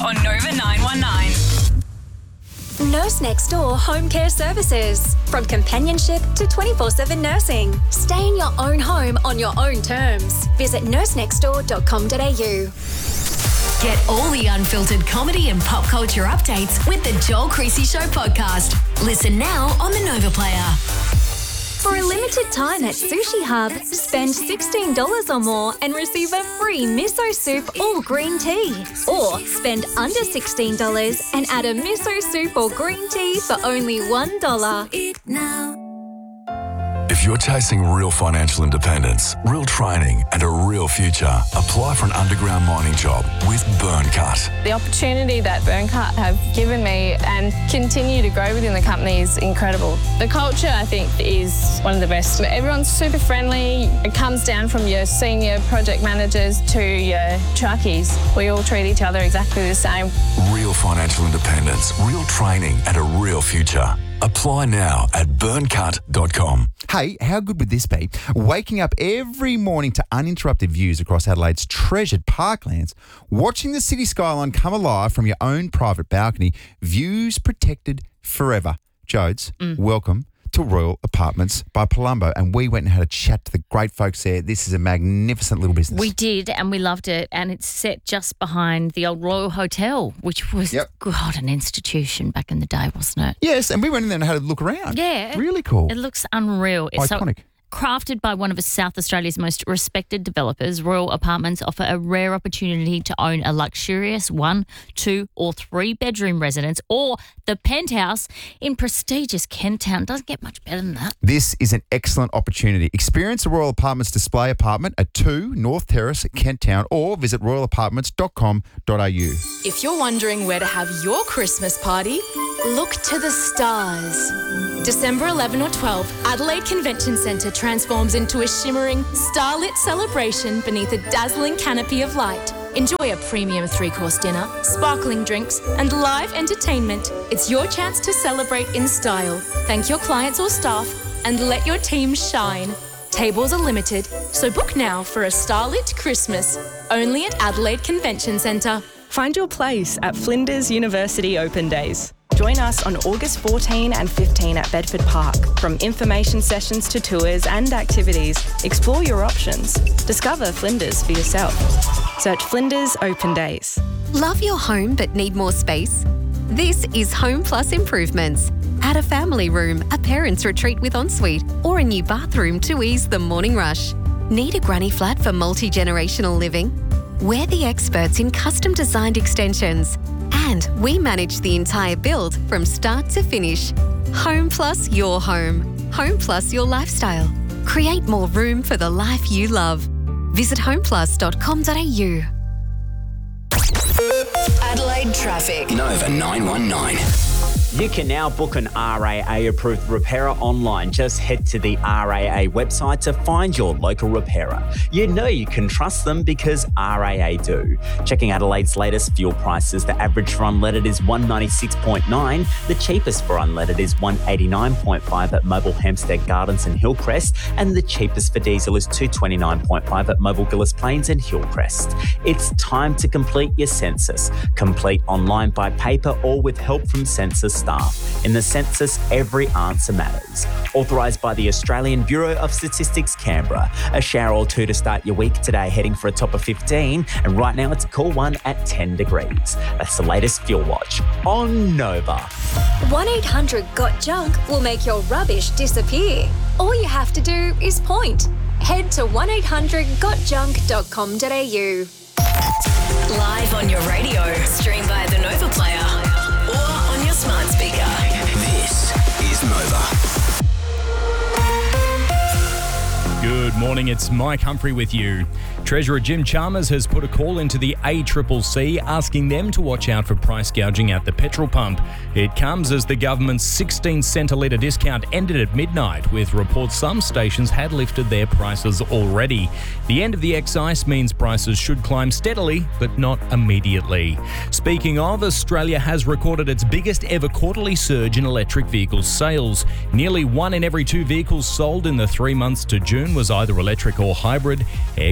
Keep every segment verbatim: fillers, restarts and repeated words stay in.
on Nova nine one nine. Nurse Next Door Home Care Services. From companionship to twenty-four seven nursing. Stay in your own home on your own terms. Visit nurse next door dot com dot a u. Get all the unfiltered comedy and pop culture updates with the Joel Creasy Show podcast. Listen now on the Nova Player. For a limited time at Sushi Hub, spend sixteen dollars or more and receive a free miso soup or green tea. Or spend under sixteen dollars and add a miso soup or green tea for only one dollar. If you're chasing real financial independence, real training and a real future, apply for an underground mining job with Burncut. The opportunity that Burncut have given me and continue to grow within the company is incredible. The culture, I think, is one of the best. Everyone's super friendly. It comes down from your senior project managers to your truckies. We all treat each other exactly the same. Real financial independence, real training and a real future. Apply now at burncut dot com. Hey, how good would this be? Waking up every morning to uninterrupted views across Adelaide's treasured parklands, watching the city skyline come alive from your own private balcony, views protected forever. Jodes, mm. welcome to Royal Apartments by Palumbo, and we went and had a chat to the great folks there. This is a magnificent little business. We did, and we loved it, and it's set just behind the old Royal Hotel, which was, yep. God, an institution back in the day, wasn't it? Yes, and we went in there and had a look around. Yeah. Really cool. It looks unreal. It's iconic. So, crafted by one of South Australia's most respected developers, Royal Apartments offer a rare opportunity to own a luxurious one, two or three bedroom residence or the penthouse in prestigious Kent Town. Doesn't get much better than that. This is an excellent opportunity. Experience the Royal Apartments display apartment at two North Terrace, Kent Town, or visit royal apartments dot com dot a u. If you're wondering where to have your Christmas party, look to the stars. December eleventh or twelfth, Adelaide Convention Centre transforms into a shimmering, starlit celebration beneath a dazzling canopy of light. Enjoy a premium three-course dinner, sparkling drinks, and live entertainment. It's your chance to celebrate in style, thank your clients or staff, and let your team shine. Tables are limited, so book now for a starlit Christmas, only at Adelaide Convention Centre. Find your place at Flinders University Open Days. Join us on August fourteenth and fifteenth at Bedford Park. From information sessions to tours and activities, explore your options. Discover Flinders for yourself. Search Flinders Open Days. Love your home but need more space? This is Home Plus Improvements. Add a family room, a parents' retreat with ensuite, or a new bathroom to ease the morning rush. Need a granny flat for multi-generational living? We're the experts in custom designed extensions. And we manage the entire build from start to finish. Home Plus your home. Home Plus your lifestyle. Create more room for the life you love. Visit home plus dot com dot a u. Adelaide traffic. Nova nine one nine. You can now book an R A A-approved repairer online. Just head to the R A A website to find your local repairer. You know you can trust them because R A A do. Checking Adelaide's latest fuel prices, the average for unleaded is one ninety-six point nine. The cheapest for unleaded is one eighty-nine point five at Mobile Hempstead Gardens and Hillcrest, and the cheapest for diesel is two twenty-nine point five at Mobile Gillis Plains and Hillcrest. It's time to complete your census. Complete online by paper or with help from census staff. In the census, every answer matters. Authorised by the Australian Bureau of Statistics, Canberra. A shower or two to start your week today, heading for a top of fifteen, and right now it's a cool one at ten degrees. That's the latest fuel watch on Nova. one eight hundred got junk will make your rubbish disappear. All you have to do is point. Head to one eight hundred got junk dot com dot a u. Live on your radio, stream via the Nova Player, or on your smart speaker. This is Nova. Good morning, it's Mike Humphrey with you. Treasurer Jim Chalmers has put a call into the A C C C asking them to watch out for price gouging at the petrol pump. It comes as the government's sixteen cent a litre discount ended at midnight, with reports some stations had lifted their prices already. The end of the excise means prices should climb steadily, but not immediately. Speaking of, Australia has recorded its biggest ever quarterly surge in electric vehicle sales. Nearly one in every two vehicles sold in the three months to June was either electric or hybrid. Experts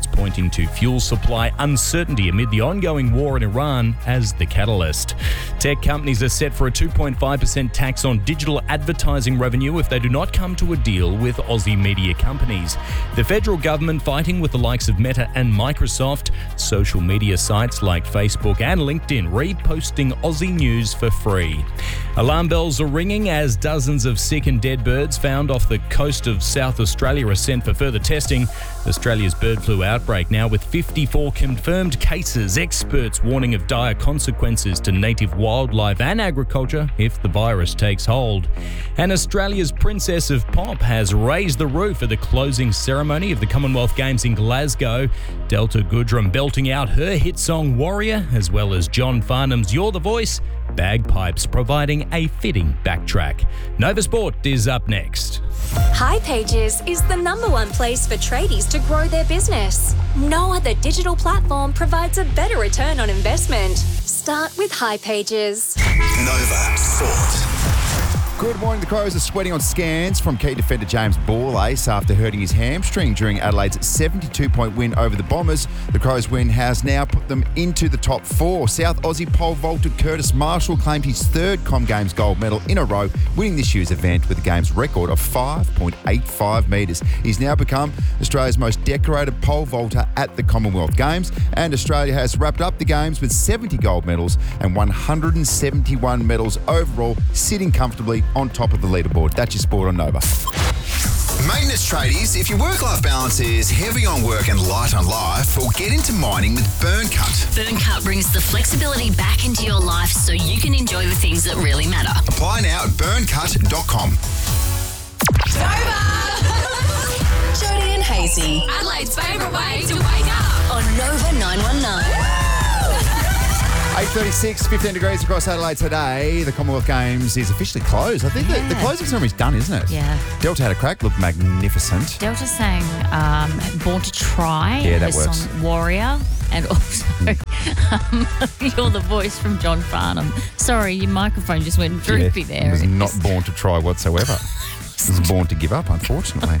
pointing to fuel supply uncertainty amid the ongoing war in Iran as the catalyst. Tech companies are set for a two point five percent tax on digital advertising revenue if they do not come to a deal with Aussie media companies. The federal government fighting with the likes of Meta and Microsoft, social media sites like Facebook and LinkedIn reposting Aussie news for free. Alarm bells are ringing as dozens of sick and dead birds found off the coast of South Australia are sent for further testing. Australia's bird flu outbreak now with fifty-four confirmed cases. Experts warning of dire consequences to native wildlife and agriculture if the virus takes hold. And Australia's Princess of Pop has raised the roof at the closing ceremony of the Commonwealth Games in Glasgow. Delta Goodrum belting out her hit song Warrior, as well as John Farnham's You're the Voice, bagpipes providing a fitting backtrack. Nova Sport is up next. hipages is the number one place for tradies to grow their business. No other digital platform provides a better return on investment. Start with hipages. Nova Sport. Good morning. The Crows are sweating on scans from key defender James Ball-Ace after hurting his hamstring during Adelaide's seventy-two point win over the Bombers. The Crows' win has now put them into the top four. South Aussie pole vaulter Curtis Marshall claimed his third Com Games gold medal in a row, winning this year's event with the game's record of five point eight five metres. He's now become Australia's most decorated pole vaulter at the Commonwealth Games, and Australia has wrapped up the Games with seventy gold medals and one hundred seventy-one medals overall, sitting comfortably on top of the leaderboard. That's your sport on Nova. Maintenance tradies, if your work-life balance is heavy on work and light on life, well, get into mining with Burncut. Burncut brings the flexibility back into your life so you can enjoy the things that really matter. Apply now at burncut dot com. Nova! Jody and Hazy. Adelaide's favourite way to wake up. On Nova nine one nine. eight thirty-six, fifteen degrees across Adelaide today. The Commonwealth Games is officially closed. I think Yeah. the, the closing ceremony's done, isn't it? Yeah. Delta had a crack, looked magnificent. Delta sang um, Born to Try, Yeah, that her works. song Warrior, and also um, You're the Voice from John Farnham. Sorry, your microphone just went droopy Yeah, there. was not born to try whatsoever. Was born to give up, unfortunately.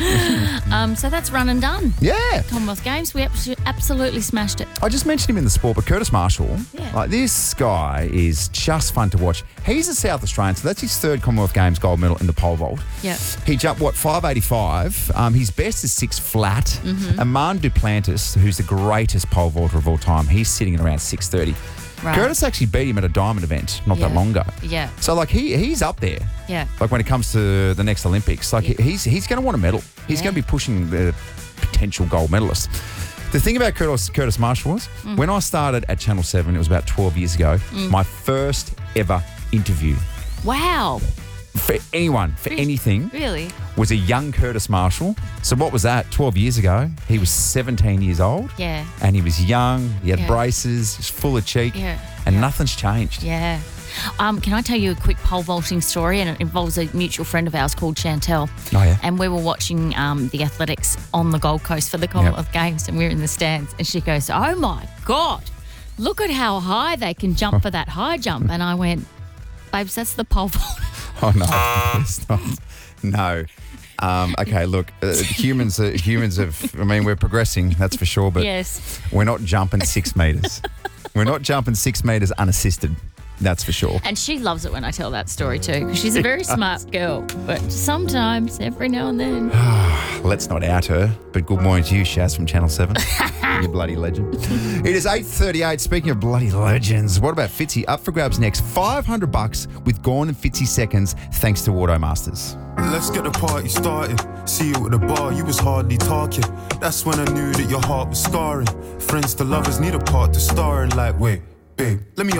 um, so that's run and done. Yeah. Commonwealth Games, we abso- absolutely smashed it. I just mentioned him in the sport, but Curtis Marshall, Yeah. like this guy is just fun to watch. He's a South Australian, so that's his third Commonwealth Games gold medal in the pole vault. Yep. He jumped, what, five eighty-five. Um, his best is six flat. Mhm. Aman Duplantis, who's the greatest pole vaulter of all time, he's sitting at around six thirty. Right. Curtis actually beat him at a diamond event not that Yeah. long ago. Yeah. So, like, he he's up there. Yeah. Like, when it comes to the next Olympics, like, Yeah. he's he's going to want a medal. He's Yeah. going to be pushing the potential gold medalist. The thing about Curtis, Curtis Marshall was, Mm. when I started at Channel seven, it was about twelve years ago, Mm. my first ever interview Wow. for anyone, for Really? anything, Really? was a young Curtis Marshall. So what was that? twelve years ago, he was seventeen years old. Yeah. And he was young, he had Yeah. braces, he was full of cheek, Yeah. and nothing's changed. Yeah. Um, can I tell you a quick pole vaulting story? And it involves a mutual friend of ours called Chantel. Oh, yeah. And we were watching um, the athletics on the Gold Coast for the Commonwealth Games, and we were in the stands. And she goes, "Oh my God, look at how high they can jump for that high jump." And I went, "Babes, that's the pole vault." Oh, no. It's not. No. Um, okay, look, uh, humans are, humans have, I mean, we're progressing, that's for sure, but Yes. we're not jumping six metres. We're not jumping six metres unassisted, that's for sure. And she loves it when I tell that story too, because she's a very smart girl. But sometimes, every now and then. Let's not out her, but good morning to you, Shaz from Channel seven. You bloody legend. It is eight thirty-eight. Speaking of bloody legends, what about Fitzy? Up for grabs next. five hundred bucks with Gorn and Fitzy seconds, thanks to Automasters. Let's get the party started. See you at the bar, you was hardly talking. That's when I knew that your heart was scarring. Friends to lovers need a part to star in. Like, wait, babe, let me